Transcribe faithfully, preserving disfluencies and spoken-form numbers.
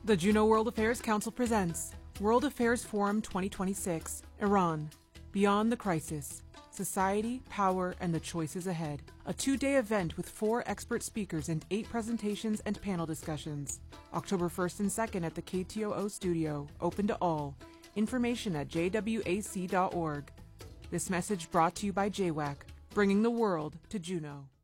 The Juneau World Affairs Council presents World Affairs Forum twenty twenty-six, Iran, Beyond the Crisis, Society, Power, and the Choices Ahead. A two-day event with four expert speakers and eight presentations and panel discussions. October first and second at the K T O O studio, open to all. Information at j w a c dot org. This message brought to you by J W A C, bringing the world to Juneau.